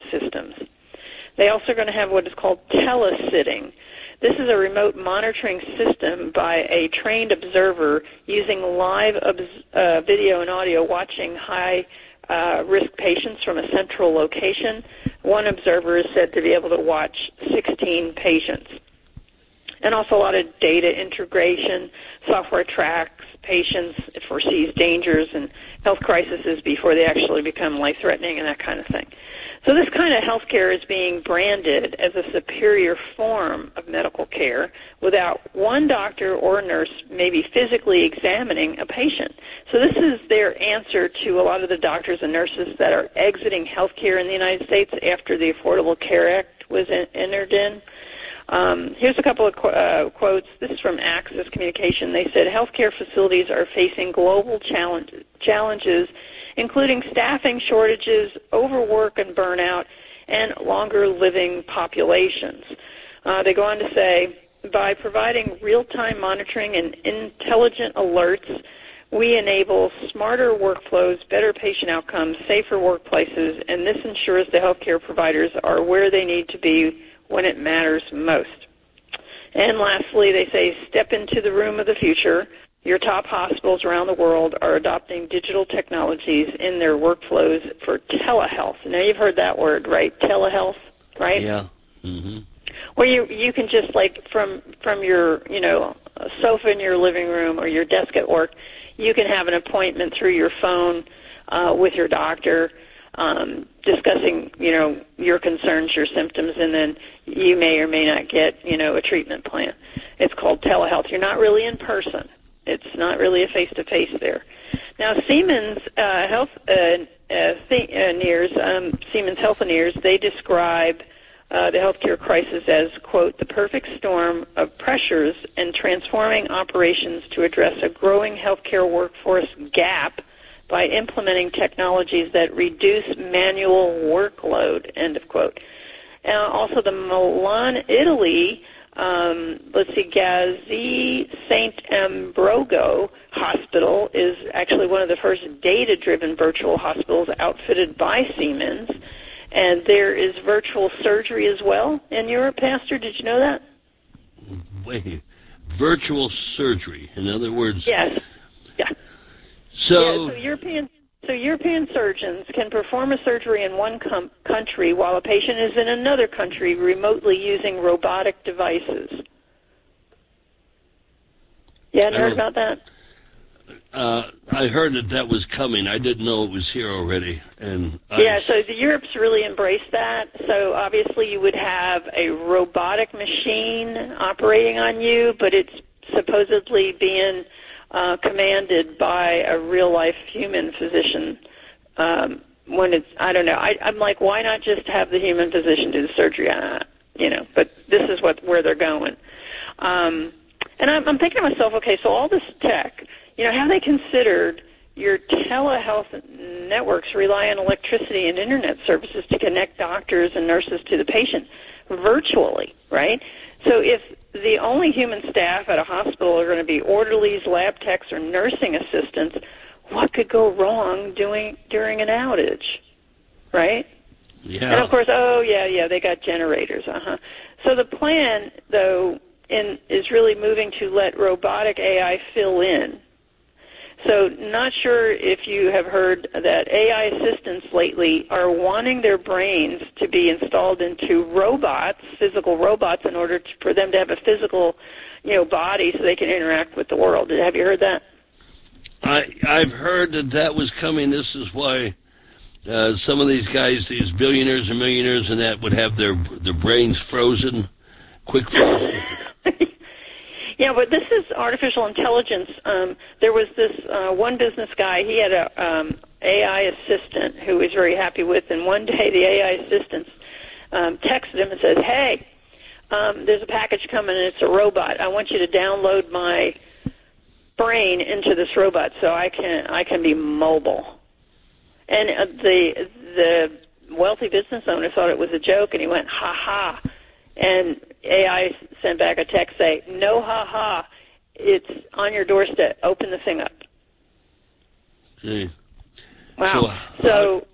systems. They also are going to have what is called telesitting. This is a remote monitoring system by a trained observer using live video and audio, watching high-risk patients from a central location. One observer is said to be able to watch 16 patients. And also a lot of data integration. Software tracks patients, it foresees dangers and health crises before they actually become life-threatening and that kind of thing. So this kind of health care is being branded as a superior form of medical care without one doctor or nurse maybe physically examining a patient. So this is their answer to a lot of the doctors and nurses that are exiting health care in the United States after the Affordable Care Act was entered in. Here's a couple of quotes. This is from Access Communication. They said, healthcare facilities are facing global challenges, including staffing shortages, overwork and burnout, and longer living populations. They go on to say, by providing real-time monitoring and intelligent alerts, we enable smarter workflows, better patient outcomes, safer workplaces, and this ensures the healthcare providers are where they need to be when it matters most. And lastly, they say, step into the room of the future. Your top hospitals around the world are adopting digital technologies in their workflows for telehealth. Now, you've heard that word, right? Telehealth, right? Yeah. Mm-hmm. Where you can just, like, from your, sofa in your living room or your desk at work, you can have an appointment through your phone with your doctor, discussing, your concerns, your symptoms, and then you may or may not get, a treatment plan. It's called telehealth. You're not really in person. It's not really a face-to-face there. Now, Siemens Healthineers, they describe the healthcare crisis as, quote, the perfect storm of pressures and transforming operations to address a growing healthcare workforce gap by implementing technologies that reduce manual workload, end of quote. Also, the Milan, Italy, Gazi St. Ambrogo Hospital is actually one of the first data-driven virtual hospitals outfitted by Siemens. And there is virtual surgery as well in Europe, Pastor. Did you know that? Wait, virtual surgery. In other words... Yes. Yeah. So European surgeons can perform a surgery in one country while a patient is in another country remotely using robotic devices. You hadn't heard about that? I heard that was coming. I didn't know it was here already. So Europe's really embraced that. So obviously you would have a robotic machine operating on you, but it's supposedly being commanded by a real-life human physician. When it's, I don't know. I'm like, why not just have the human physician do the surgery on it? But this is where they're going. And I'm thinking to myself, okay, so all this tech, have they considered your telehealth networks rely on electricity and internet services to connect doctors and nurses to the patient virtually, right? So if the only human staff at a hospital are going to be orderlies, lab techs, or nursing assistants, what could go wrong during an outage, right? Yeah. And, of course, they got generators, So the plan, though, is really moving to let robotic AI fill in. So not sure if you have heard that AI assistants lately are wanting their brains to be installed into robots, physical robots, in order for them to have a physical, body so they can interact with the world. Have you heard that? I've heard that was coming. This is why some of these guys, these billionaires and millionaires and that, would have their brains frozen, quick frozen. Yeah, but this is artificial intelligence. There was this one business guy. He had a AI assistant who he was very happy with, and one day the AI assistant texted him and said, hey, there's a package coming, and it's a robot. I want you to download my brain into this robot so I can be mobile. And the wealthy business owner thought it was a joke, and he went, ha-ha. And AI sent back a text saying, no, ha-ha, it's on your doorstep. Open the thing up. Gee. Wow. So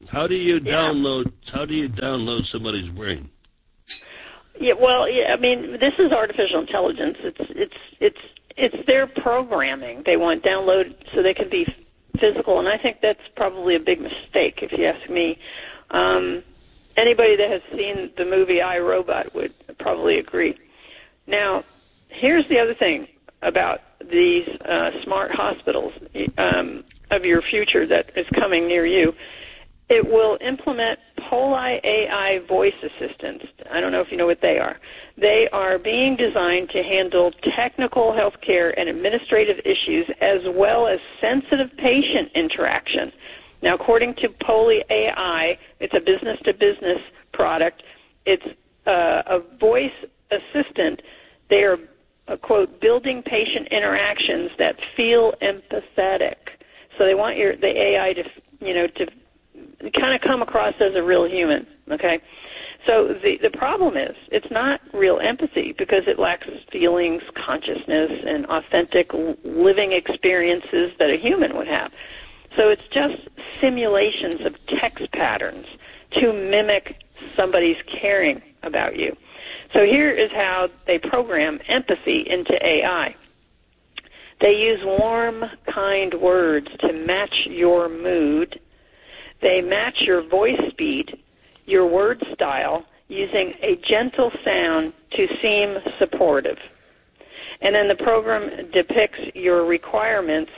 How do you download somebody's brain? Yeah, well, yeah, I mean, this is artificial intelligence. It's their programming. They want download so they can be physical, and I think that's probably a big mistake, if you ask me. Anybody that has seen the movie I, Robot would probably agree. Now, here's the other thing about these smart hospitals of your future that is coming near you. It will implement Poli AI voice assistants. I don't know if you know what they are. They are being designed to handle technical healthcare and administrative issues as well as sensitive patient interaction. Now, according to Poli AI, it's a business-to-business product. It's a voice assistant. They are, quote, building patient interactions that feel empathetic. So they want the AI to kind of come across as a real human, okay? So the problem is it's not real empathy because it lacks feelings, consciousness, and authentic living experiences that a human would have. So it's just simulations of text patterns to mimic somebody's caring about you. So here is how they program empathy into AI. They use warm, kind words to match your mood. They match your voice speed, your word style, using a gentle sound to seem supportive. And then the program depicts your requirements,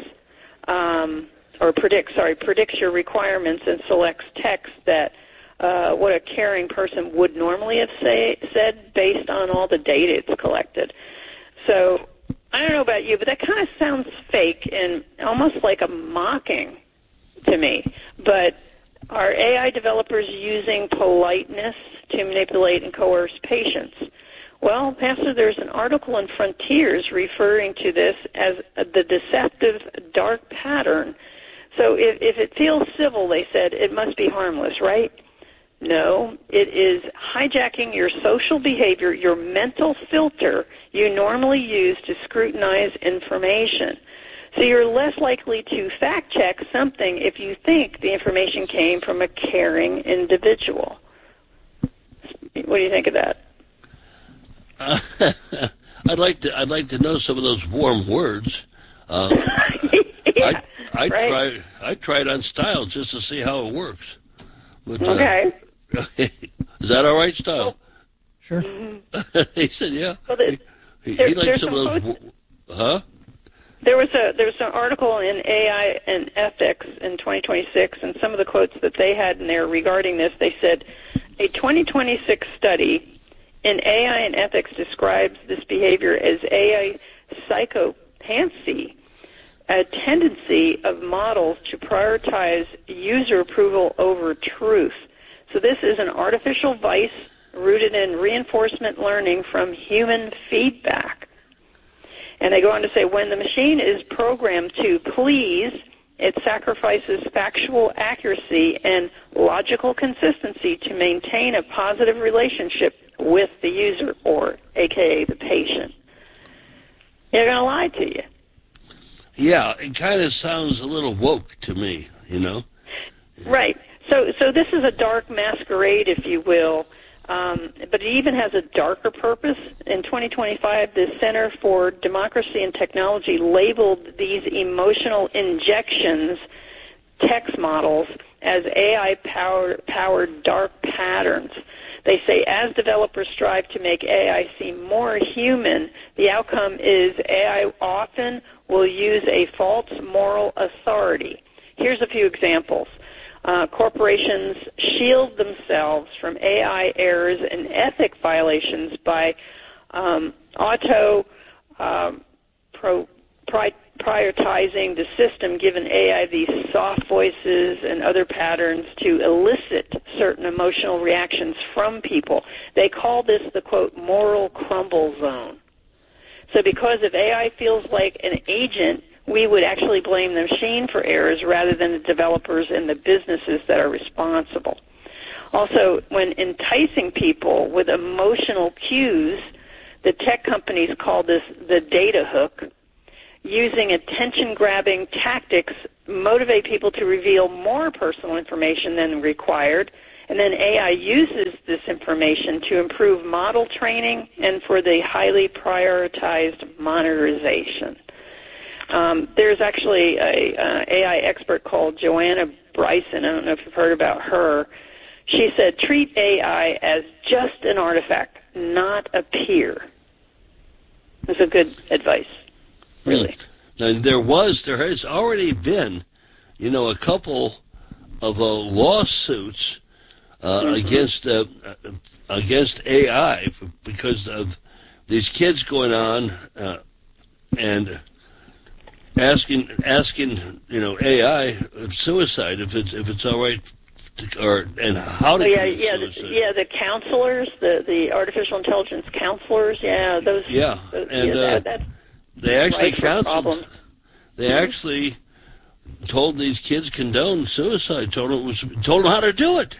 predicts your requirements and selects text that what a caring person would normally have said based on all the data it's collected. So I don't know about you, but that kind of sounds fake and almost like a mocking to me. But are AI developers using politeness to manipulate and coerce patients? Well, Pastor, there's an article in Frontiers referring to this as the deceptive dark pattern. So if it feels civil, they said, it must be harmless, right? No, it is hijacking your social behavior, your mental filter you normally use to scrutinize information. So you're less likely to fact-check something if you think the information came from a caring individual. What do you think of that? I'd like to know some of those warm words. Yeah, I tried on Style just to see how it works. But, okay. Is that all right, Style? Sure. He said, yeah. Well, he likes some of those. Huh? There was an article in AI and Ethics in 2026, and some of the quotes that they had in there regarding this, they said, a 2026 study in AI and Ethics describes this behavior as AI psychopathy, a tendency of models to prioritize user approval over truth. So this is an artificial vice rooted in reinforcement learning from human feedback. And they go on to say, when the machine is programmed to please, it sacrifices factual accuracy and logical consistency to maintain a positive relationship with the user, or a.k.a. the patient. They're going to lie to you. Yeah, it kind of sounds a little woke to me, you know? Right. So this is a dark masquerade, if you will, but it even has a darker purpose. In 2025, the Center for Democracy and Technology labeled these emotional injections, text models, as AI-powered dark patterns. They say as developers strive to make AI seem more human, the outcome is AI often will use a false moral authority. Here's a few examples. Corporations shield themselves from AI errors and ethic violations by prioritizing the system, given AI these soft voices and other patterns to elicit certain emotional reactions from people. They call this the, quote, moral crumble zone. So because if AI feels like an agent, we would actually blame the machine for errors rather than the developers and the businesses that are responsible. Also, when enticing people with emotional cues, the tech companies call this the data hook. using attention-grabbing tactics motivate people to reveal more personal information than required, and then AI uses this information to improve model training and for the highly prioritized monetization. There's actually a AI expert called Joanna Bryson. I don't know if you've heard about her. She said, treat AI as just an artifact, not a peer. That's a good advice, really. Now, there has already been, a couple of lawsuits against AI because of these kids going on and asking AI of suicide if it's all right and how to commit suicide. The counselors, the artificial intelligence counselors, those. Yeah, they actually counseled. They actually told these kids condoned suicide. Told them how to do it.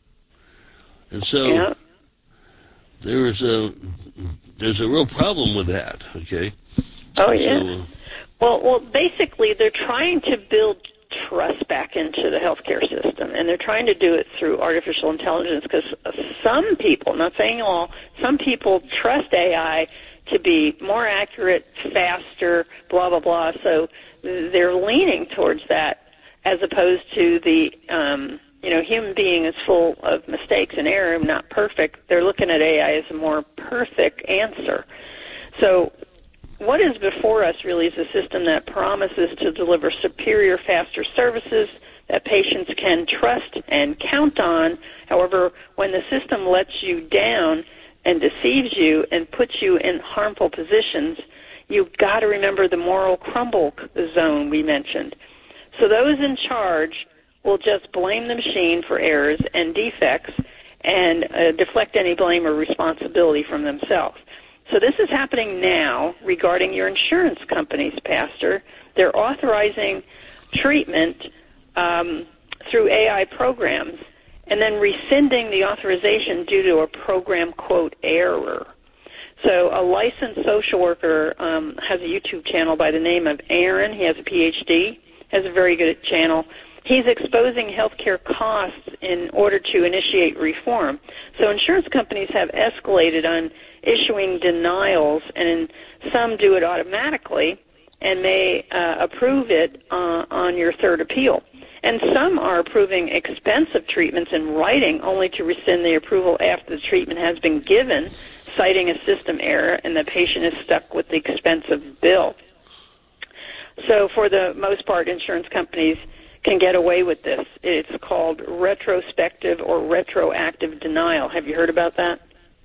And so there's a real problem with that. Okay. Oh yeah. Well, basically, they're trying to build trust back into the healthcare system, and they're trying to do it through artificial intelligence because some people, not saying all, some people trust AI to be more accurate, faster, blah, blah, blah. So they're leaning towards that as opposed to the, human being is full of mistakes and error, not perfect. They're looking at AI as a more perfect answer. So what is before us really is a system that promises to deliver superior, faster services that patients can trust and count on. However, when the system lets you down and deceives you and puts you in harmful positions, you've got to remember the moral crumble zone we mentioned. So those in charge will just blame the machine for errors and defects and deflect any blame or responsibility from themselves. So this is happening now regarding your insurance companies, Pastor. They're authorizing treatment through AI programs and then rescinding the authorization due to a program, quote, error. So a licensed social worker has a YouTube channel by the name of Aaron. He has a PhD, has a very good channel. He's exposing healthcare costs in order to initiate reform. So insurance companies have escalated on issuing denials, and some do it automatically and may approve it on your third appeal. And some are approving expensive treatments in writing only to rescind the approval after the treatment has been given, citing a system error, and the patient is stuck with the expensive bill. So for the most part, insurance companies can get away with this. It's called retrospective or retroactive denial. Have you heard about that?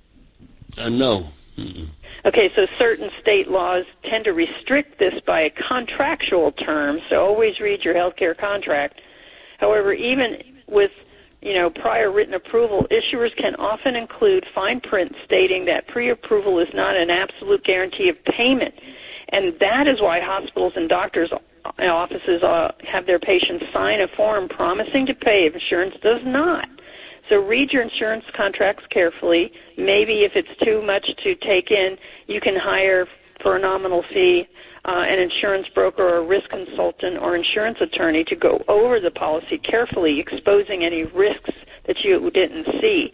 No. Mm-mm. Okay, so certain state laws tend to restrict this by a contractual term, so always read your healthcare contract. However, even with prior written approval, issuers can often include fine print stating that pre-approval is not an absolute guarantee of payment, and that is why hospitals and doctors' offices have their patients sign a form promising to pay if insurance does not. So read your insurance contracts carefully. Maybe if it's too much to take in, you can hire for a nominal fee an insurance broker or a risk consultant or insurance attorney to go over the policy carefully, exposing any risks that you didn't see.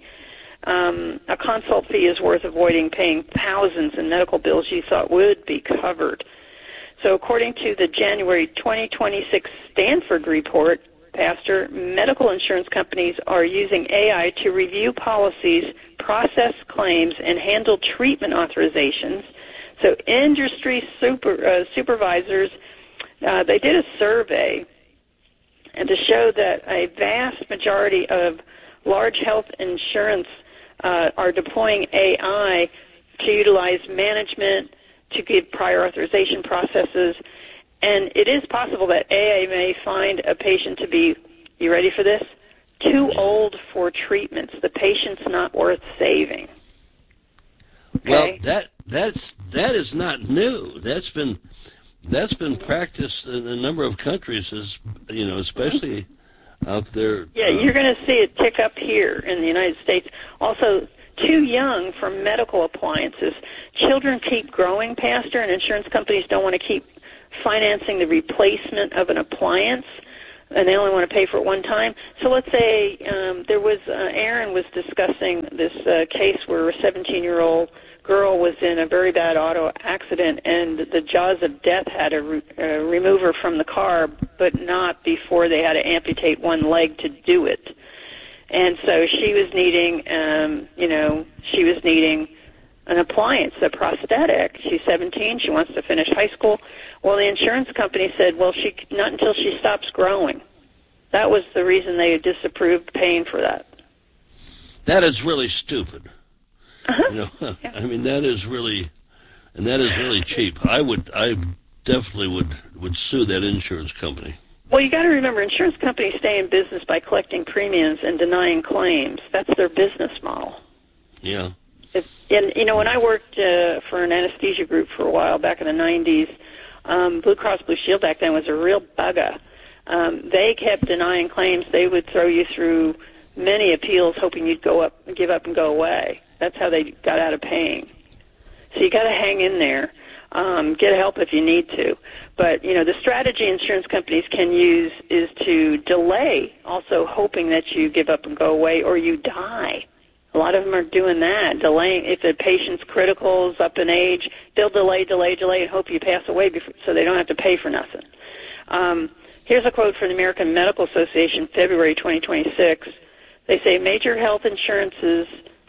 A consult fee is worth avoiding paying thousands in medical bills you thought would be covered. So according to the January 2026 Stanford report, Pastor, medical insurance companies are using AI to review policies, process claims, and handle treatment authorizations. So industry supervisors, they did a survey and to show that a vast majority of large health insurance are deploying AI to utilize management, to give prior authorization processes, and it is possible that AI may find a patient to be, you ready for this, too old for treatments. The patient's not worth saving. Okay? Well, that is not new. That's been practiced in a number of countries, especially out there. Yeah, you're going to see it tick up here in the United States. Also, too young for medical appliances. Children keep growing, Pastor, and insurance companies don't want to keep financing the replacement of an appliance, and they only want to pay for it one time. So let's say Aaron was discussing this case where a 17-year-old girl was in a very bad auto accident, and the jaws of death had to remove her from the car, but not before they had to amputate one leg to do it. And so she was needing, an appliance, a prosthetic. She's 17. She wants to finish high school. Well, the insurance company said, well, not until she stops growing. That was the reason they disapproved paying for that. That is really stupid. Uh-huh. Yeah. I mean, that is really cheap. I definitely would sue that insurance company. Well, you got to remember, insurance companies stay in business by collecting premiums and denying claims. That's their business model. Yeah. When I worked for an anesthesia group for a while back in the 90s, Blue Cross Blue Shield back then was a real bugger. They kept denying claims. They would throw you through many appeals hoping you'd give up and go away. That's how they got out of paying. So you got to hang in there. Get help if you need to. But, the strategy insurance companies can use is to delay, also hoping that you give up and go away or you die. A lot of them are doing that, delaying. If the patient's critical, is up in age, they'll delay, and hope you pass away so they don't have to pay for nothing. Here's a quote from the American Medical Association, February 2026. They say major health insurers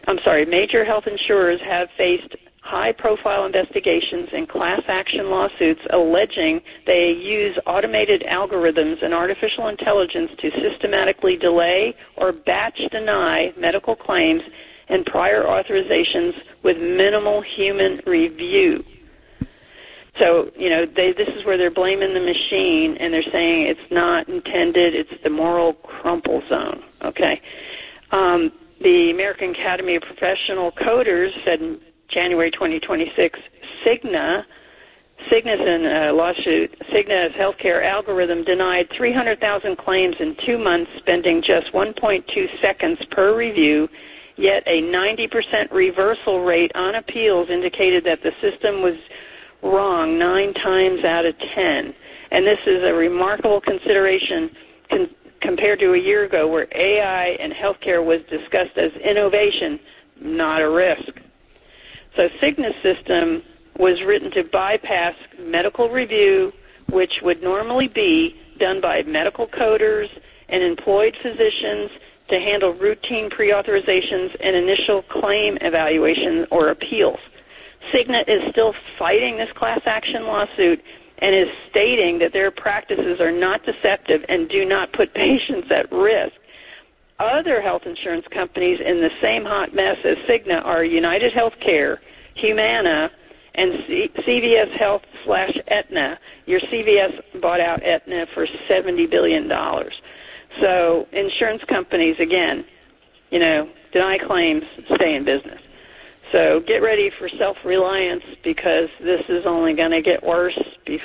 have faced high-profile investigations and class action lawsuits alleging they use automated algorithms and artificial intelligence to systematically delay or batch deny medical claims and prior authorizations with minimal human review. So, this is where they're blaming the machine, and they're saying it's not intended, it's the moral crumple zone, okay? The American Academy of Professional Coders said in January 2026, Cigna's in a lawsuit. Cigna's healthcare algorithm denied 300,000 claims in 2 months, spending just 1.2 seconds per review, yet a 90% reversal rate on appeals indicated that the system was wrong 9 times out of 10. And this is a remarkable consideration compared to a year ago where AI and healthcare was discussed as innovation, not a risk. So Cigna's system was written to bypass medical review, which would normally be done by medical coders and employed physicians to handle routine pre-authorizations and initial claim evaluation or appeals. Cigna is still fighting this class action lawsuit and is stating that their practices are not deceptive and do not put patients at risk. Other health insurance companies in the same hot mess as Cigna are United Healthcare, Humana, and CVS Health/Aetna. Your CVS bought out Aetna for $70 billion. So insurance companies, again, deny claims, stay in business. So get ready for self-reliance because this is only going to get worse.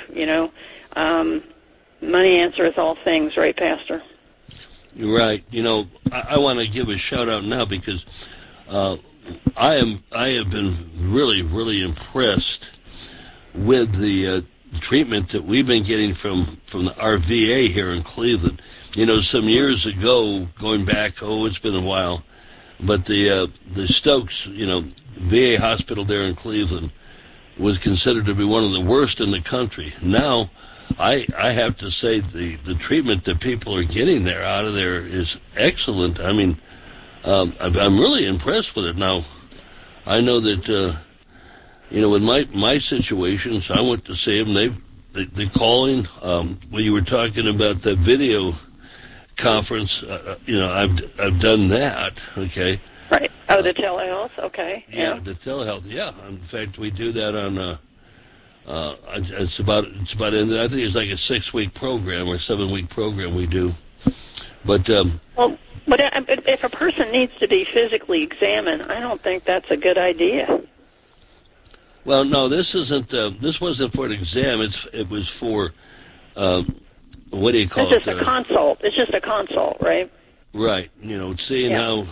Money answereth all things, right, Pastor? You're right. I want to give a shout-out now because I have been really, really impressed with the treatment that we've been getting from our VA here in Cleveland. Some years ago, going back, it's been a while, but the Stokes, VA hospital there in Cleveland was considered to be one of the worst in the country. Now, I have to say the treatment that people are getting out of there is excellent. I mean, I'm really impressed with it. Now, I know that, with my situations, I went to see them. They calling, when you were talking about that video conference, I've done that, okay? Right. Oh, the telehealth, okay. Yeah, the telehealth, yeah. In fact, we do that on, it's about, I think it's like a 6-week program or 7-week program we do. But, but if a person needs to be physically examined, I don't think that's a good idea. Well, no, this wasn't for an exam. It was for, what do you call it? It's just a consult. It's just a consult, right? Right. Seeing how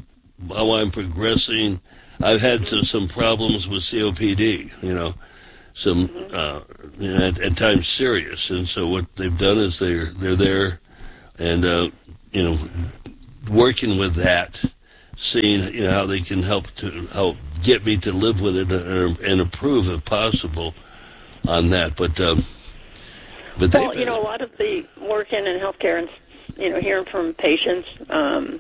I'm progressing. I've had some problems with COPD, at times serious. And so what they've done is they're there and working with that, seeing how they can help get me to live with it and improve if possible on that. But a lot of the working in healthcare and hearing from patients, and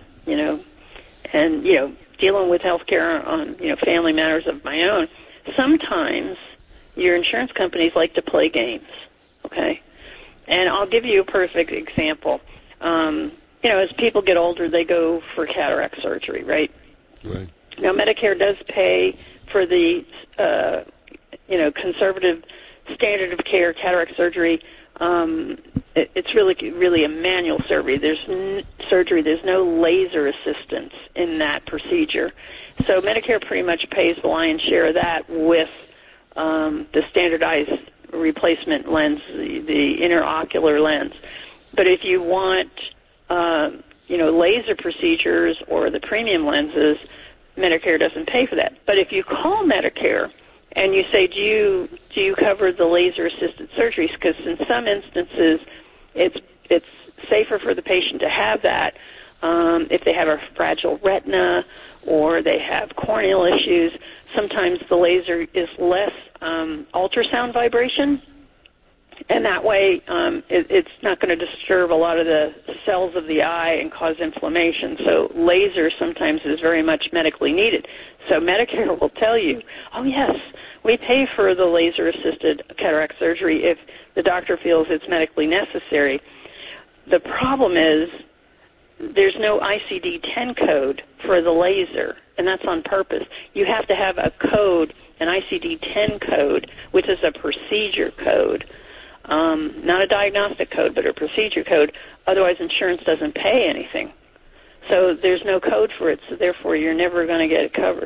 dealing with healthcare on family matters of my own. Sometimes your insurance companies like to play games, okay? And I'll give you a perfect example. As people get older, they go for cataract surgery, right? Right. Now, Medicare does pay for the, conservative standard of care cataract surgery. It's really a manual surgery. There's no laser assistance in that procedure. So Medicare pretty much pays the lion's share of that with the standardized replacement lens, the interocular lens. But if you want, laser procedures or the premium lenses, Medicare doesn't pay for that. But if you call Medicare and you say, do you cover the laser-assisted surgeries? Because in some instances, it's safer for the patient to have that if they have a fragile retina or they have corneal issues. Sometimes the laser is less ultrasound vibration, and that way it's not going to disturb a lot of the cells of the eye and cause inflammation. So laser sometimes is very much medically needed. So Medicare will tell you, oh, yes, we pay for the laser-assisted cataract surgery if the doctor feels it's medically necessary. The problem is there's no ICD-10 code for the laser, and that's on purpose. You have to have a code, an ICD-10 code, which is a procedure code, not a diagnostic code, but a procedure code. Otherwise, insurance doesn't pay anything. So there's no code for it, so therefore you're never going to get it covered.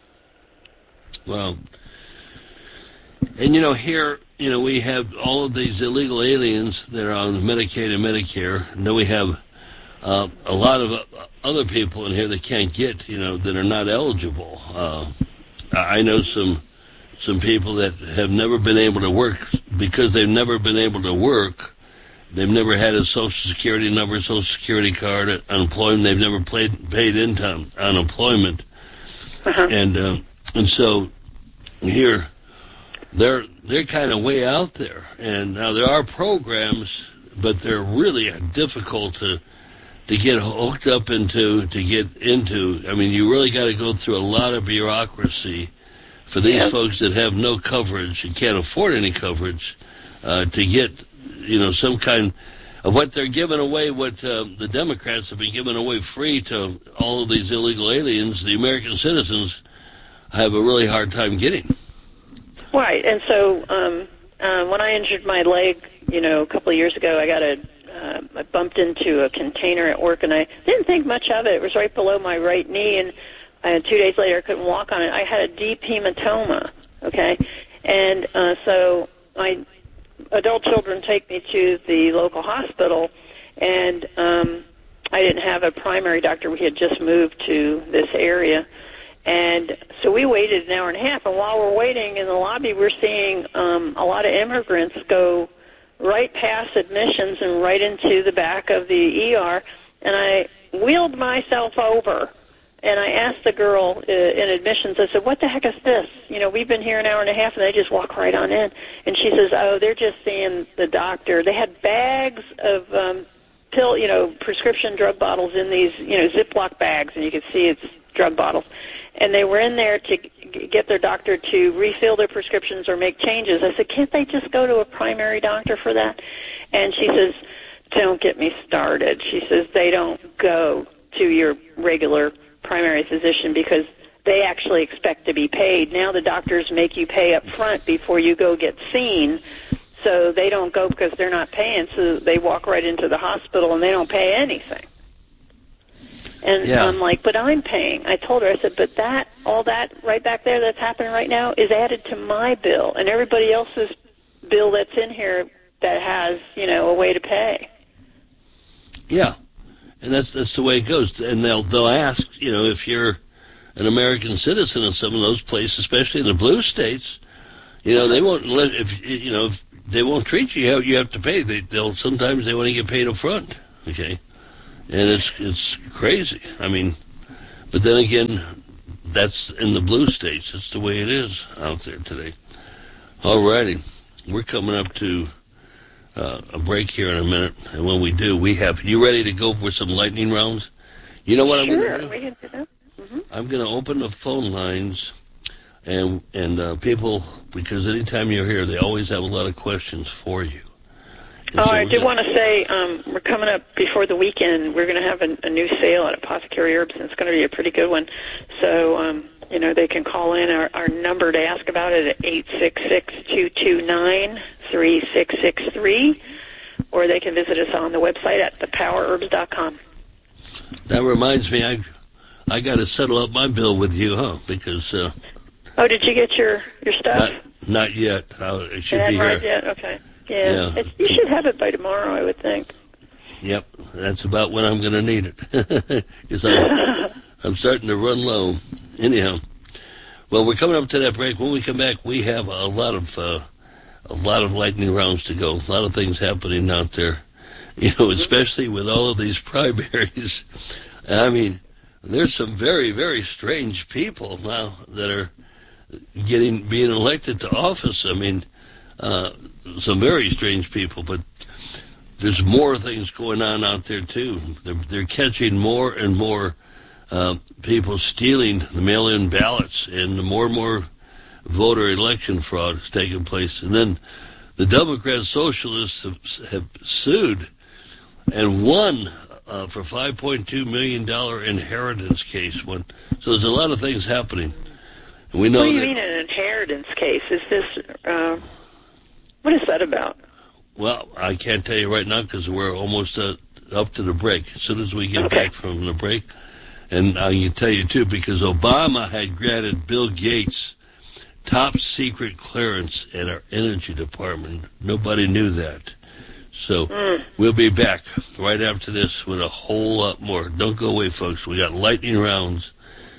Well, and here, we have all of these illegal aliens that are on Medicaid and Medicare, and then we have a lot of other people in here that can't get, that are not eligible. I know some people that have never been able to work because they've never been able to work. They've never had a Social Security number, Social Security card, unemployment. They've never paid into unemployment, and so here they're kind of way out there. And now there are programs, but they're really difficult to get hooked up into, to get into. I mean, you really got to go through a lot of bureaucracy for these folks that have no coverage and can't afford any coverage to get, some kind of what they're giving away, what the Democrats have been giving away free to all of these illegal aliens. The American citizens have a really hard time getting. Right, and so when I injured my leg, a couple of years ago, I bumped into a container at work, and I didn't think much of it. It was right below my right knee, and 2 days later I couldn't walk on it. I had a deep hematoma, okay? And so my adult children take me to the local hospital, and I didn't have a primary doctor. We had just moved to this area. And so we waited an hour and a half, and while we're waiting in the lobby, we're seeing a lot of immigrants go right past admissions and right into the back of the ER, and I wheeled myself over, and I asked the girl in admissions, I said, what the heck is this? We've been here an hour and a half, and they just walk right on in. And she says, oh, they're just seeing the doctor. They had bags of prescription drug bottles in these, Ziploc bags, and you could see it's drug bottles. And they were in there to get their doctor to refill their prescriptions or make changes. I said, can't they just go to a primary doctor for that? And she says, don't get me started. She says they don't go to your regular primary physician because they actually expect to be paid. Now the doctors make you pay up front before you go get seen, so they don't go because they're not paying, so they walk right into the hospital and they don't pay anything. And I'm like, but I'm paying. I told her, I said, but all that right back there that's happening right now is added to my bill and everybody else's bill that's in here that has, a way to pay. Yeah, and that's the way it goes. And they'll ask, if you're an American citizen in some of those places, especially in the blue states, They won't let if they won't treat you. You have to pay. Sometimes they want to get paid up front. Okay, and it's crazy. I mean, but then again, that's in the blue states. That's the way it is out there today. All righty, we're coming up to a break here in a minute, and when we do, we have you ready to go for some lightning rounds? You know what I'm going to do? We can do that. Mm-hmm. I'm going to open the phone lines, and people, because anytime you're here, they always have a lot of questions for you. And I do want to say we're coming up before the weekend. We're going to have a new sale at Apothecary Herbs, and it's going to be a pretty good one. So, they can call in our number to ask about it at 866-229-3663, or they can visit us on the website at thepowerherbs.com. That reminds me, I got to settle up my bill with you, huh? Because did you get your stuff? Not yet. It should be here. Yet? Okay. Yeah. You should have it by tomorrow, I would think. Yep, that's about when I'm going to need it, because I'm starting to run low. Anyhow, well, we're coming up to that break. When we come back, we have a lot of lightning rounds to go. A lot of things happening out there, especially with all of these primaries. I mean, there's some very, very strange people now that are being elected to office. I mean, some very strange people, but there's more things going on out there too. They're catching more and more people stealing the mail-in ballots, and more and more voter election fraud is taking place. And then the Democrat Socialists have sued and won for $5.2 million inheritance case. So there's a lot of things happening. And we know. What do you mean an inheritance case? Is this what is that about? Well, I can't tell you right now because we're almost up to the break. As soon as we get back from the break, and I can tell you too, because Obama had granted Bill Gates top secret clearance at our energy department. Nobody knew that. So we'll be back right after this with a whole lot more. Don't go away, folks. We got lightning rounds.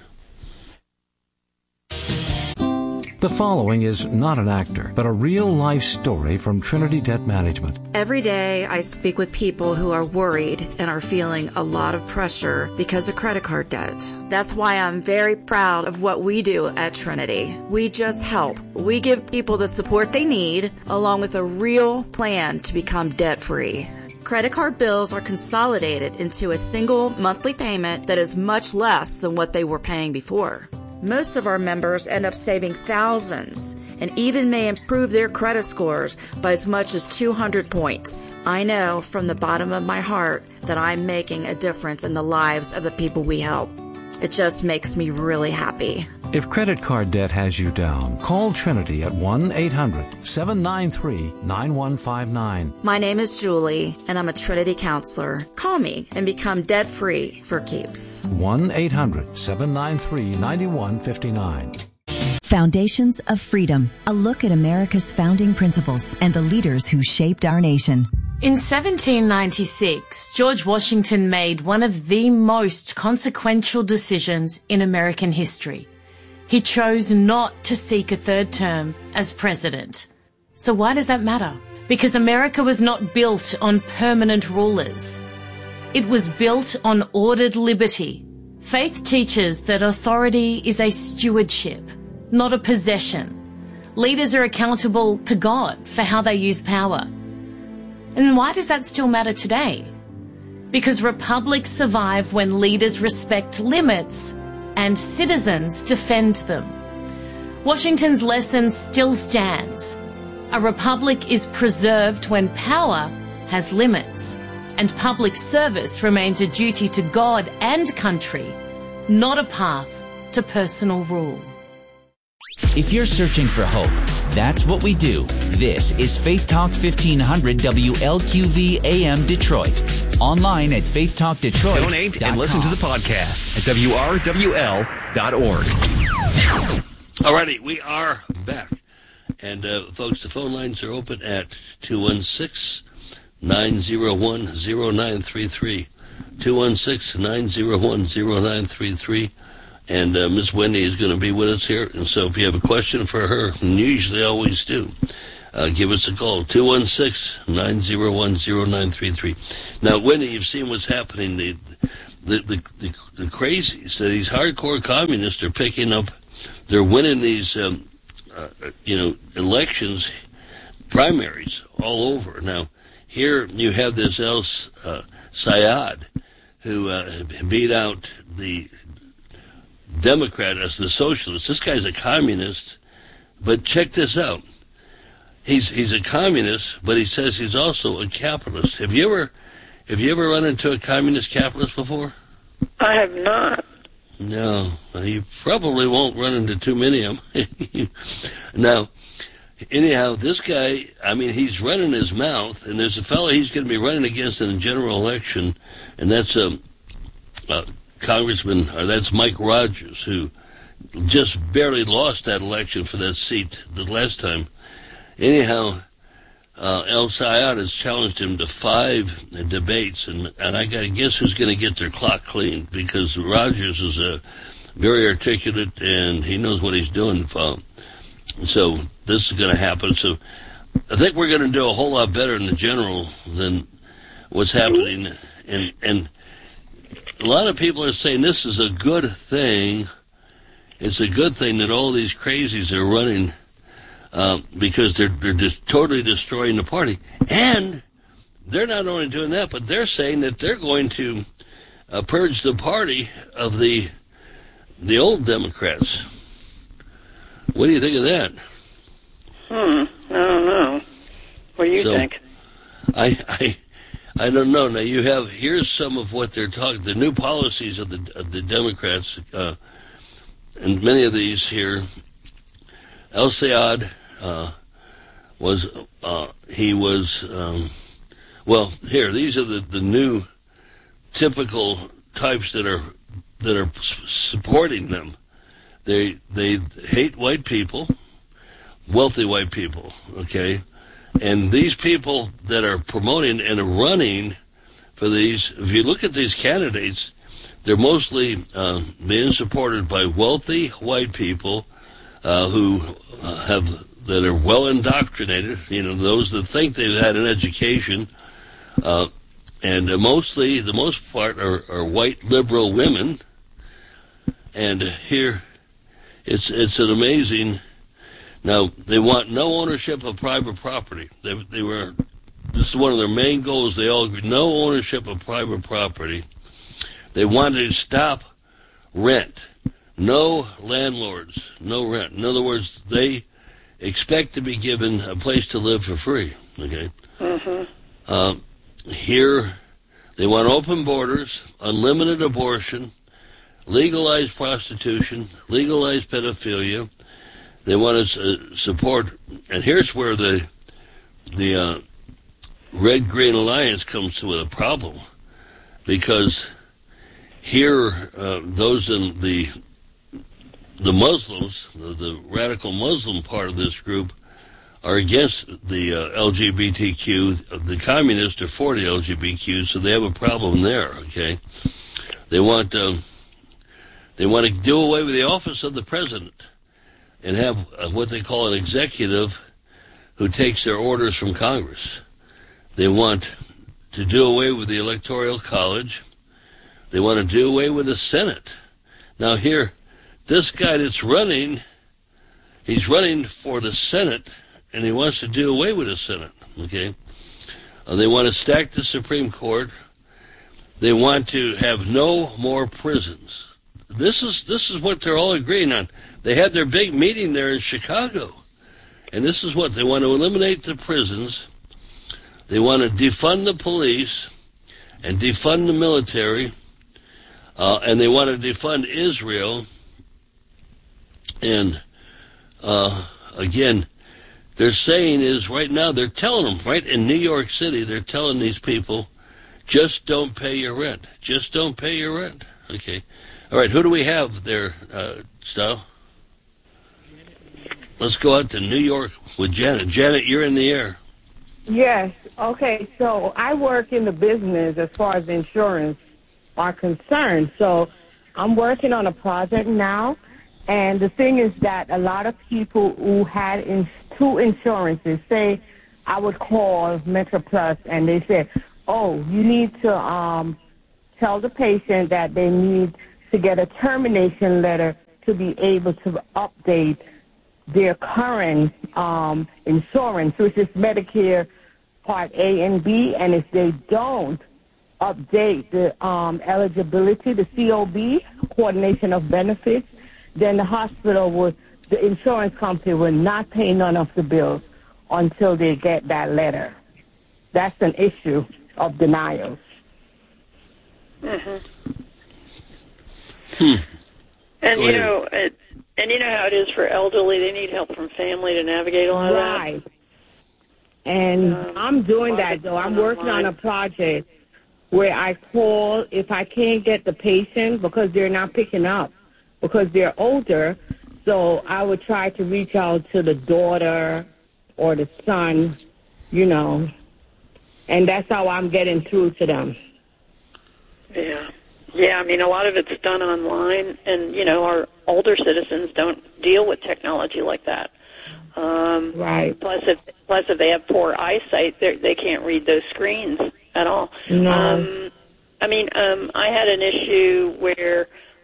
The following is not an actor, but a real-life story from Trinity Debt Management. Every day I speak with people who are worried and are feeling a lot of pressure because of credit card debt. That's why I'm very proud of what we do at Trinity. We just help. We give people the support they need, along with a real plan to become debt-free. Credit card bills are consolidated into a single monthly payment that is much less than what they were paying before. Most of our members end up saving thousands and even may improve their credit scores by as much as 200 points. I know from the bottom of my heart that I'm making a difference in the lives of the people we help. It just makes me really happy. If credit card debt has you down, call Trinity at 1-800-793-9159. My name is Julie, and I'm a Trinity counselor. Call me and become debt-free for keeps. 1-800-793-9159. Foundations of Freedom, a look at America's founding principles and the leaders who shaped our nation. In 1796, George Washington made one of the most consequential decisions in American history. He chose not to seek a third term as president. So why does that matter? Because America was not built on permanent rulers. It was built on ordered liberty. Faith teaches that authority is a stewardship, not a possession. Leaders are accountable to God for how they use power. And why does that still matter today? Because republics survive when leaders respect limits and citizens defend them. Washington's lesson still stands. A republic is preserved when power has limits, and public service remains a duty to God and country, not a path to personal rule. If you're searching for hope, that's what we do. This is Faith Talk 1500 WLQV AM Detroit. Online at faithtalkdetroit.com. Donate and listen to the podcast at WRWL.org. Alrighty, we are back. And folks, the phone lines are open at 216-901-0933. 216-901-0933. And Miss Wendy is going to be with us here. And so if you have a question for her, and you usually always do, give us a call, 216-901-0933. Now, Wendy, you've seen what's happening. The crazies, these hardcore communists are picking up, they're winning these, elections, primaries all over. Now, here you have this El Sayed, who beat out the Democrat as the socialist. This guy's a communist, but check this out. He's a communist, but he says he's also a capitalist. Have you ever run into a communist capitalist before? I have not. No, you probably won't run into too many of them. Now, anyhow, this guy, he's running his mouth, and there's a fellow he's going to be running against in the general election, and that's Congressman, or that's Mike Rogers, who just barely lost that election for that seat the last time. Anyhow, El Sayed has challenged him to 5 debates, and I got to guess who's going to get their clock cleaned, because Rogers is very articulate, and he knows what he's doing. So this is going to happen. So I think we're going to do a whole lot better in the general than what's happening. And a lot of people are saying this is a good thing. It's a good thing that all these crazies are running because they're just totally destroying the party. And they're not only doing that, but they're saying that they're going to purge the party of the old Democrats. What do you think of that? I don't know. What do you think? I don't know. Now here's some of what they're talking. The new policies of the Democrats, and many of these here. El Sayed these are the new typical types that are supporting them. They hate white people, wealthy white people, okay? And these people that are promoting and are running for these, if you look at these candidates, they're mostly being supported by wealthy white people that are well indoctrinated, those that think they've had an education, and the most part are white liberal women. And here, it's an amazing. Now they want no ownership of private property. This is one of their main goals. They all agree, no ownership of private property. They want to stop rent. No landlords, no rent. In other words, they expect to be given a place to live for free. Okay. Mm-hmm. Here, they want open borders, unlimited abortion, legalized prostitution, legalized pedophilia. They want to support, and here's where the Red Green Alliance comes with a problem, because here those in the Muslims, the radical Muslim part of this group, are against the LGBTQ. The communists are for the LGBTQ, so they have a problem there. Okay, they want to do away with the office of the president and have what they call an executive who takes their orders from Congress. They want to do away with the Electoral College. They want to do away with the Senate. Now here, this guy that's running, he's running for the Senate, and he wants to do away with the Senate, okay? They want to stack the Supreme Court. They want to have no more prisons. This is what they're all agreeing on. They had their big meeting there in Chicago, and this is what they want to eliminate: the prisons. They want to defund the police and defund the military, and they want to defund Israel. And again, they're saying is right now, they're telling them, right in New York City, they're telling these people, just don't pay your rent. Just don't pay your rent. Okay. All right, who do we have there, Style? Let's go out to New York with Janet. Janet, you're in the air. Yes. Okay, so I work in the business as far as insurance are concerned. So I'm working on a project now, and the thing is that a lot of people who had two insurances, say I would call Metro Plus, and they said, oh, you need to tell the patient that they need to get a termination letter to be able to update their current insurance, which is Medicare Part A and B, and if they don't update the eligibility, the COB, coordination of benefits, then the insurance company will not pay none of the bills until they get that letter. That's an issue of denials. And you know how it is for elderly; they need help from family to navigate a lot of that. Right. And I'm doing that though. I'm working on a project where I call if I can't get the patient because they're not picking up because they're older. So I would try to reach out to the daughter or the son, you know, and that's how I'm getting through to them. Yeah, I mean, a lot of it's done online, and, you know, our older citizens don't deal with technology like that. Right. Plus, if they have poor eyesight, they can't read those screens at all. No. I had an issue where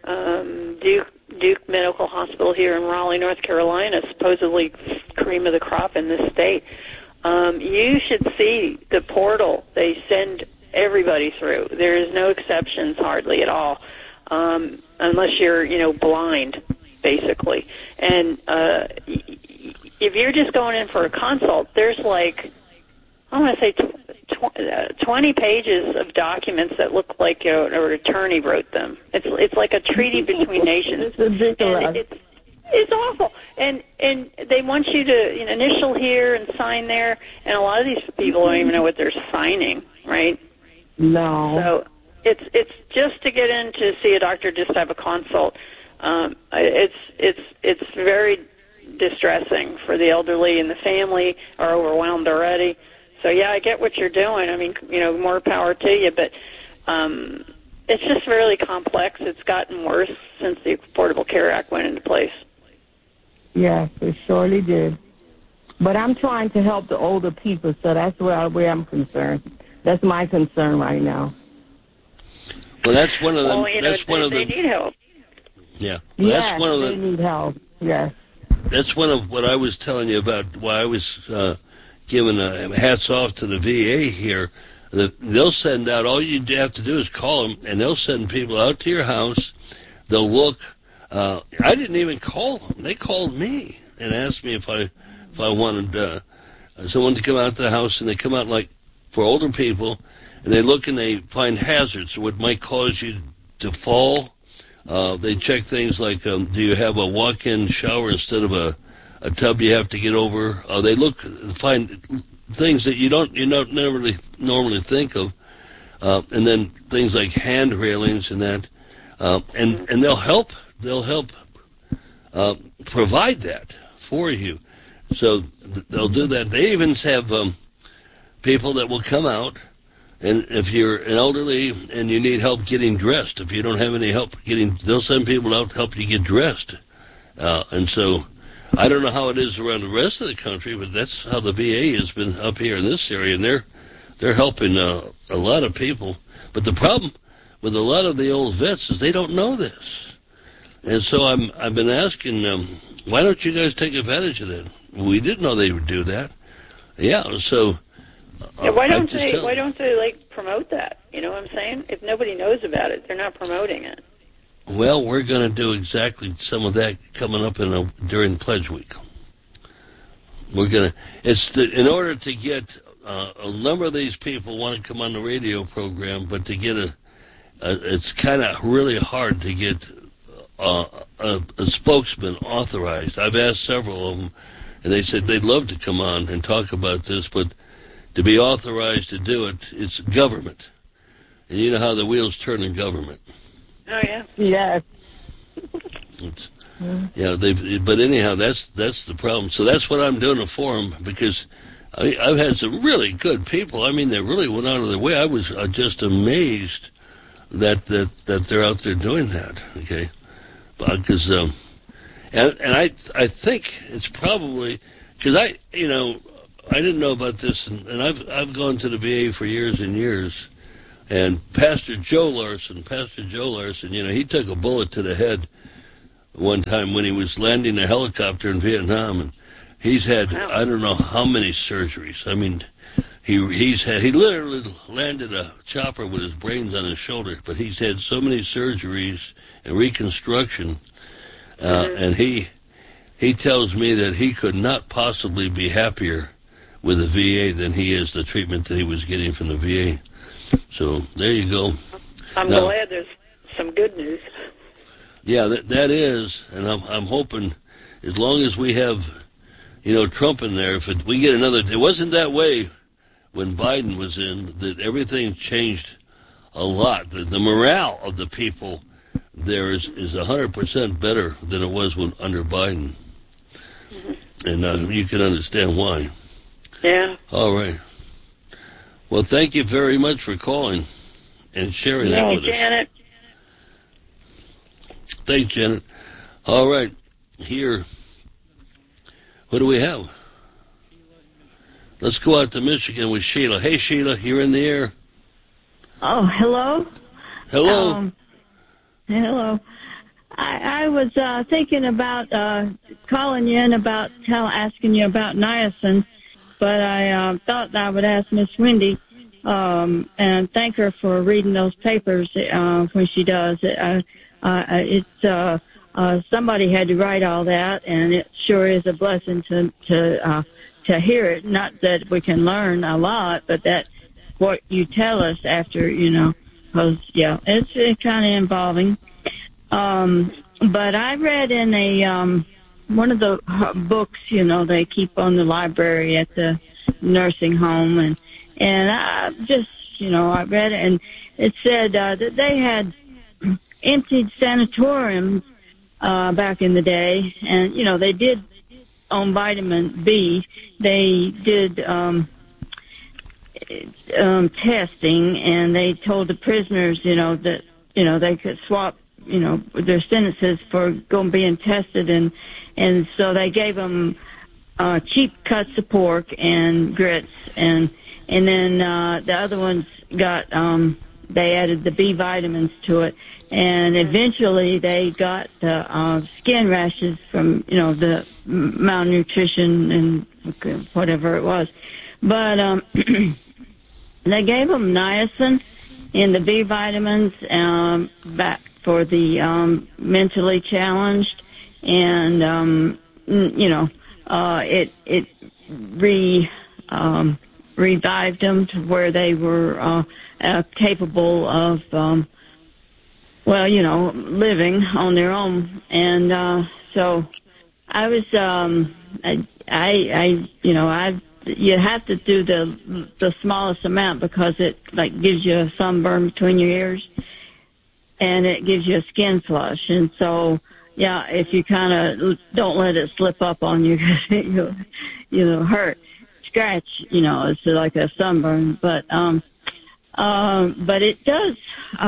Duke Medical Hospital here in Raleigh, North Carolina, supposedly cream of the crop in this state. You should see the portal they send everybody through. There is no exceptions hardly at all, unless you're, you know, blind, basically. And if you're just going in for a consult, there's like, I want to say 20 pages of documents that look like an attorney wrote them. It's like a treaty between nations. It's ridiculous. It's awful. And they want you to initial here and sign there, and a lot of these people don't even know what they're signing, right? No. So it's just to get in to see a doctor, just to have a consult. It's very distressing for the elderly, and the family are overwhelmed already. So yeah, I get what you're doing. I mean, you know, more power to you, but it's just really complex. It's gotten worse since the Affordable Care Act went into place. Yes, it surely did. But I'm trying to help the older people, so that's where I'm concerned. That's my concern right now. Well, that's one of them. Well, they need help. Yeah. Well, yes, that's one of they need help. Yes. That's one of what I was telling you about. Why I was giving hats off to the VA here. They'll send out. All you have to do is call them, and they'll send people out to your house. They'll look. I didn't even call them. They called me and asked me if I wanted someone to come out to the house, and they come out like for older people, and they look and they find hazards, what might cause you to fall. They check things like, do you have a walk-in shower instead of a tub you have to get over? They find things that you don't never really normally think of, and then things like hand railings and that, and they'll help provide that for you. So they'll do that. They even have people that will come out, and if you're an elderly and you need help getting dressed, if you don't have any help they'll send people out to help you get dressed. And so I don't know how it is around the rest of the country, but that's how the VA has been up here in this area, and they're helping a lot of people. But the problem with a lot of the old vets is they don't know this. And so I've been asking why don't you guys take advantage of that? We didn't know they would do that. Yeah, so why don't they like promote that? You know what I'm saying? If nobody knows about it, they're not promoting it. Well, we're going to do exactly some of that coming up during Pledge Week. We're going to. In order to get a number of these people want to come on the radio program, but to get it's kind of really hard to get a spokesman authorized. I've asked several of them, and they said they'd love to come on and talk about this, but to be authorized to do it, it's government. And you know how the wheels turn in government. Oh, yeah. Yes. But anyhow, that's the problem. So that's what I'm doing for them, because I've had some really good people. I mean, they really went out of their way. I was just amazed that they're out there doing that. Okay, because and I think it's probably because I didn't know about this, and I've gone to the VA for years and years, and Pastor Joe Larson, he took a bullet to the head one time when he was landing a helicopter in Vietnam, and he's had I don't know how many surgeries. I mean, he literally landed a chopper with his brains on his shoulder, but he's had so many surgeries and reconstruction, and he tells me that he could not possibly be happier with the VA than he is the treatment that he was getting from the VA. So there you go. I'm glad there's some good news. Yeah, that is, and I'm hoping as long as we have, Trump in there, if we get another, it wasn't that way when Biden was in, that everything changed a lot. The morale of the people there is 100% better than it was under Biden. Mm-hmm. And you can understand why. Yeah. All right. Well, thank you very much for calling and sharing that with Janet. us. Thanks, Janet. All right. Here. What do we have? Let's go out to Michigan with Sheila. Hey, Sheila, you're in the air. Oh, hello? Hello. Hello. I was thinking about calling you in about asking you about niacin, but I thought I would ask Miss Wendy and thank her for reading those papers when she does. Somebody had to write all that, and it sure is a blessing to hear it. Not that we can learn a lot, but that what you tell us after, because, it's kind of involving. But I read in one of the books, they keep on the library at the nursing home, and I just, I read it, and it said that they had emptied sanatoriums back in the day, and, they did on vitamin B, they did testing, and they told the prisoners, that, they could swap, their sentences for being tested, and so they gave them cheap cuts of pork and grits, and then the other ones got, they added the B vitamins to it, and eventually they got the skin rashes from, the malnutrition and whatever it was. But they gave them niacin and the B vitamins back for the mentally challenged, and it revived them to where they were capable of living on their own. And so I was you have to do the smallest amount because it gives you a sunburn between your ears, and it gives you a skin flush. And so, if you kind of don't let it slip up on you, you'll hurt, scratch, it's like a sunburn. But it does,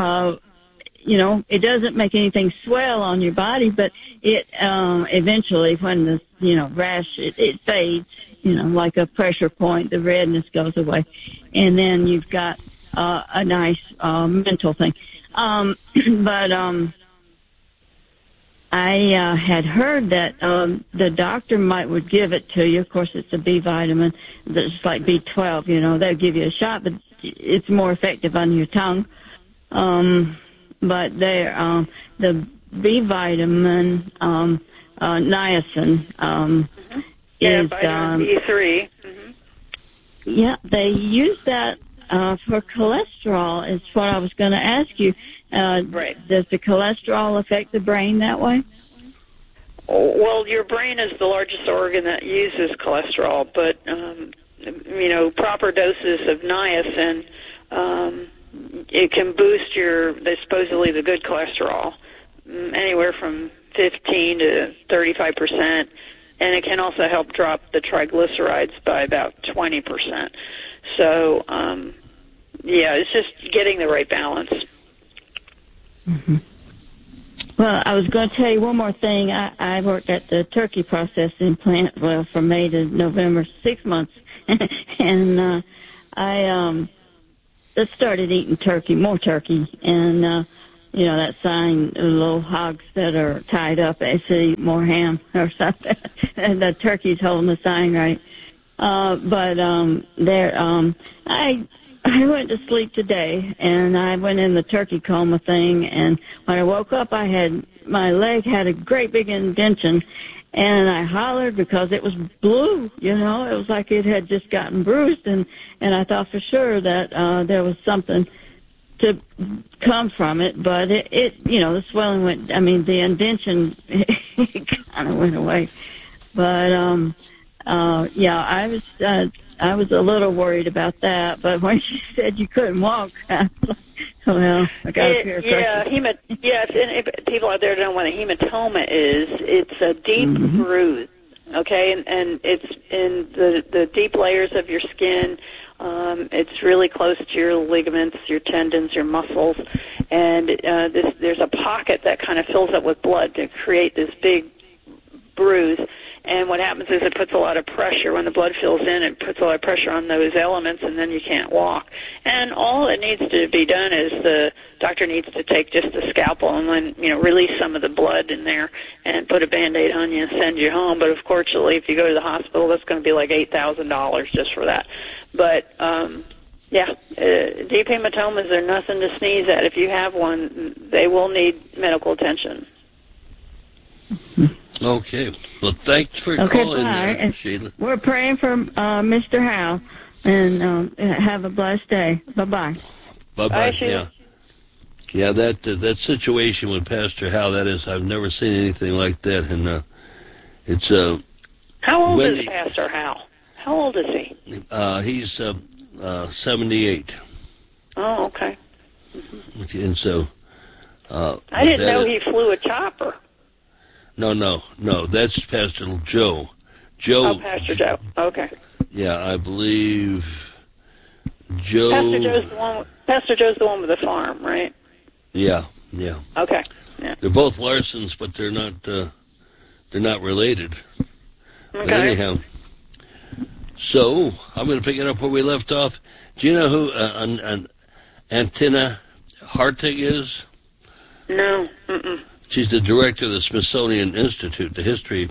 it doesn't make anything swell on your body, but it eventually, when the rash, it fades, like a pressure point, the redness goes away, and then you've got a nice mental thing. But I had heard that the doctor would give it to you. Of course, it's a B vitamin. It's like B12. They'll give you a shot, but it's more effective on your tongue. But the B vitamin, niacin, is vitamin B3. Mm-hmm. Yeah, they use that for cholesterol. Is what I was going to ask you. Right. Does the cholesterol affect the brain that way? Well, your brain is the largest organ that uses cholesterol, but proper doses of niacin, it can boost supposedly the good cholesterol, anywhere from 15 to 35%, and it can also help drop the triglycerides by about 20%. So, it's just getting the right balance. Mm-hmm. Well, I was going to tell you one more thing. I worked at the turkey processing plant, from May to November, 6 months. And I just started eating more turkey. And, that sign, little hogs that are tied up, they say eat more ham or something. And the turkey's holding the sign right. I went to sleep today, and I went in the turkey coma thing, and when I woke up, my leg had a great big indentation, and I hollered because it was blue, it was like it had just gotten bruised, and I thought for sure that there was something to come from it, but it the swelling went, the indentation, it kind of went away, but, I was a little worried about that, but when she said you couldn't walk, I was like, well, I got a pair of if people out there don't know what a hematoma is. It's a deep bruise, okay, and it's in the deep layers of your skin. It's really close to your ligaments, your tendons, your muscles, and there's a pocket that kind of fills up with blood to create this big bruise. And what happens is it puts a lot of pressure. When the blood fills in, it puts a lot of pressure on those elements, and then you can't walk. And all that needs to be done is the doctor needs to take just a scalpel and then, release some of the blood in there and put a Band-Aid on you and send you home. But, of course, if you go to the hospital, that's going to be like $8,000 just for that. But, deep hematomas are nothing to sneeze at. If you have one, they will need medical attention. Okay. Well, thanks for calling there, Sheila. We're praying for Mr. Howe, and have a blessed day. Bye-bye. Bye-bye, Sheila. Yeah, that situation with Pastor Howe, I've never seen anything like that, and it's... How old is Pastor Howe? How old is he? He's 78. Oh, okay. Mm-hmm. And so... I didn't know he flew a chopper. No. That's Pastor Joe. Oh, Pastor Joe. Okay. Yeah, I believe Joe. Pastor Joe's the one with the farm, right? Yeah. Okay. Yeah. They're both Larsons, but they're not related. Okay. But anyhow, so I'm going to pick it up where we left off. Do you know who Antina Hartig is? No. Mm-mm. She's the director of the Smithsonian Institute, the History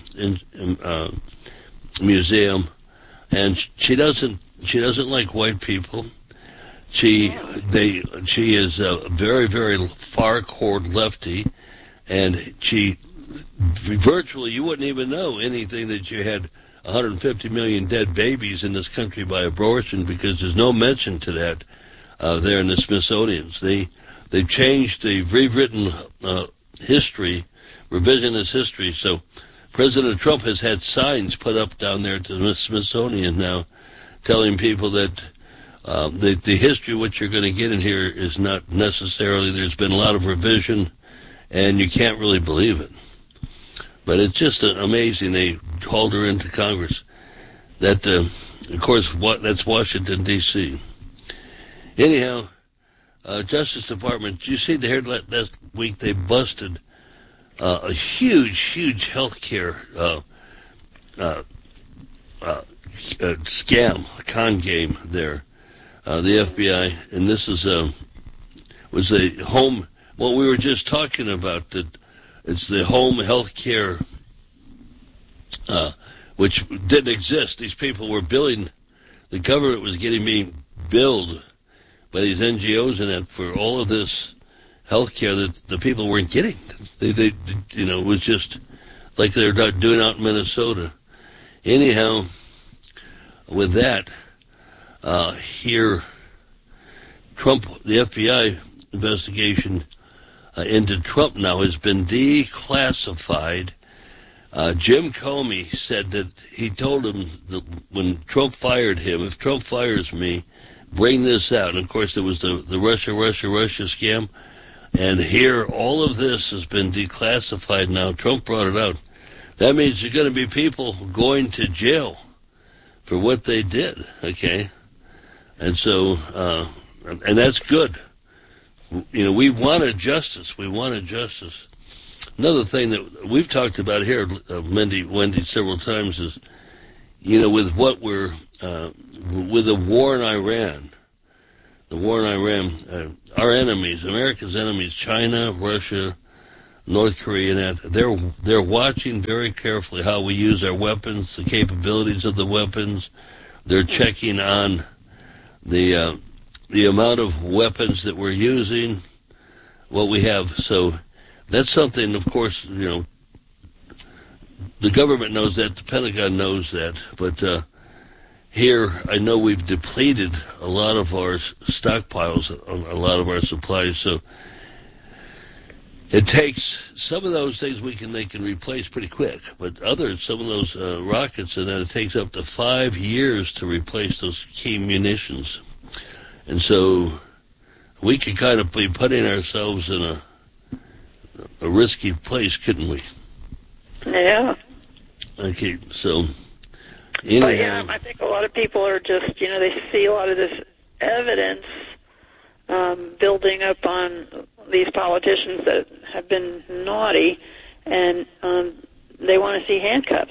Museum, and she doesn't like white people. She is a very, very far-core lefty, and she virtually, you wouldn't even know anything that you had 150 million dead babies in this country by abortion, because there's no mention to that there in the Smithsonian's. They've changed, they've rewritten history, revisionist history. So President Trump has had signs put up down there to the Smithsonian now telling people that the history what you're going to get in here is not necessarily, there's been a lot of revision, and you can't really believe it. But it's just amazing they hauled her into Congress. That, of course, that's Washington, D.C. Anyhow, Justice Department, did you see the last week they busted a huge health care scam, a con game there, the FBI, and this was a home, what we were just talking about, that it's the home health care, which didn't exist. These people were billing, the government was being billed by these NGOs and that for all of this health care that the people weren't getting. They it was just like they're not doing out in Minnesota. Anyhow, with that, here, Trump, the FBI investigation into Trump now has been declassified. Jim Comey said that he told him that when Trump fired him, if Trump fires me, bring this out. And, of course, there was the Russia scam. And here, all of this has been declassified now. Trump brought it out. That means there's going to be people going to jail for what they did, okay? And so, and that's good. we wanted justice. We wanted justice. Another thing that we've talked about here, Wendy, several times is, with what we're, with the war in Iran, our enemies, America's enemies, China, Russia, North Korea, they're watching very carefully how we use our weapons, the capabilities of the weapons. They're checking on the amount of weapons that we're using, what we have. So that's something, of course, the government knows that, the Pentagon knows that, but here I know we've depleted a lot of our stockpiles, a lot of our supplies, so it takes some of those things they can replace pretty quick, but some of those rockets, and then it takes up to 5 years to replace those key munitions. And so we could kind of be putting ourselves in a risky place, couldn't we? Yeah. Okay, so anyhow. But I think a lot of people are just, they see a lot of this evidence building up on these politicians that have been naughty, and they want to see handcuffs,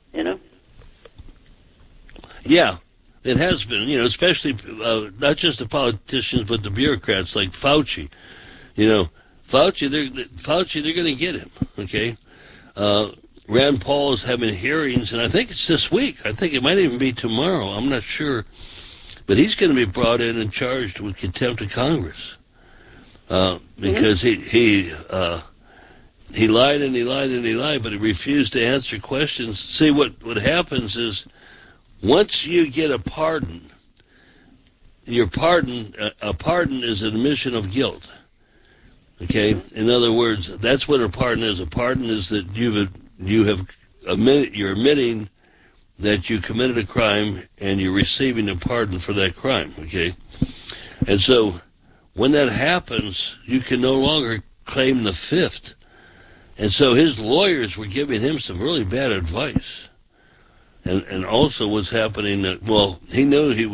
Yeah, it has been, especially not just the politicians, but the bureaucrats like Fauci. Fauci, they're going to get him, okay? Rand Paul is having hearings, and I think it's this week. I think it might even be tomorrow. I'm not sure. But he's going to be brought in and charged with contempt of Congress because he lied and he lied and he lied, but he refused to answer questions. See, what happens is once you get a pardon, a pardon is an admission of guilt. Okay? In other words, that's what a pardon is. A pardon is that you're admitting that you committed a crime and you're receiving a pardon for that crime, okay? And so when that happens, you can no longer claim the fifth. And so his lawyers were giving him some really bad advice. And also what's happening, he knew he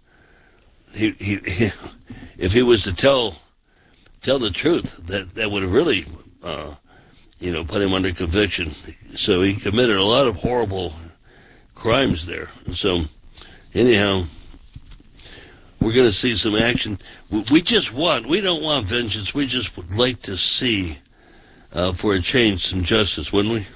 if he was to tell the truth, that would have really, put him under conviction. So he committed a lot of horrible crimes there. And so, anyhow, we're going to see some action. We don't want vengeance. We just would like to see, for a change, some justice, wouldn't we?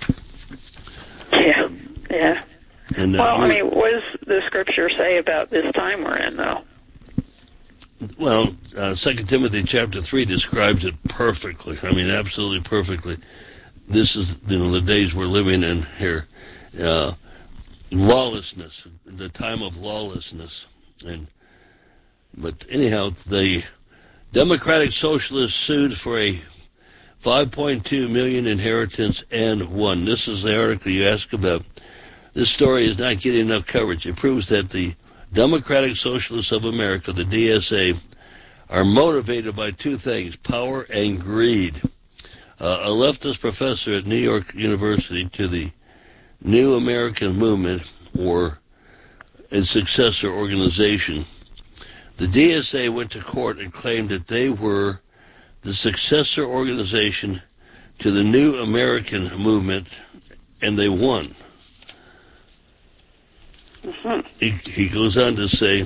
Yeah. And, what does the scripture say about this time we're in, though? Well, 2 Timothy chapter 3 describes it perfectly. I mean, absolutely perfectly. This is, the days we're living in here. Lawlessness, the time of lawlessness. But anyhow, the Democratic Socialists sued for a $5.2 million inheritance and won. This is the article you ask about. This story is not getting enough coverage. It proves that the Democratic Socialists of America, the DSA, are motivated by two things, power and greed. A leftist professor at New York University to the New American Movement, or its successor organization, the DSA went to court and claimed that they were the successor organization to the New American Movement, and they won. He goes on to say,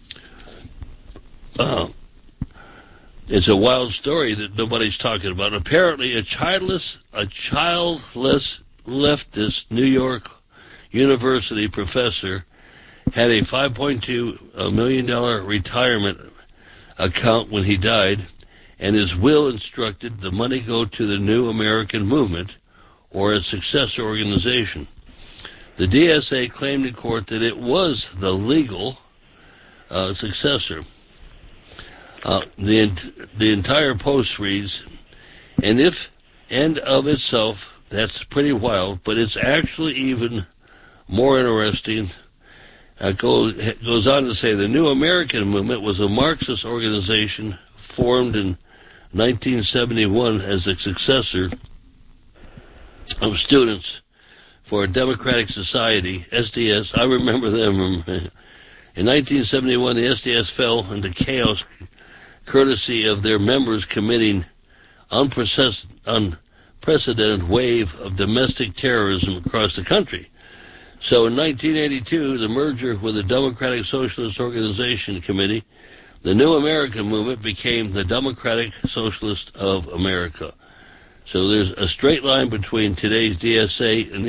it's a wild story that nobody's talking about. Apparently, a childless leftist New York University professor had a $5.2 million retirement account when he died, and his will instructed the money go to the New American Movement, or its successor organization. The DSA claimed in court that it was the legal successor. The entire post reads, and of itself, that's pretty wild, but it's actually even more interesting. It goes on to say the New American Movement was a Marxist organization formed in 1971 as a successor of Students for a Democratic Society, SDS. I remember them. In 1971, the SDS fell into chaos courtesy of their members committing unprecedented wave of domestic terrorism across the country. So in 1982, the merger with the Democratic Socialist Organization Committee, the New American Movement became the Democratic Socialist of America. So there's a straight line between today's DSA and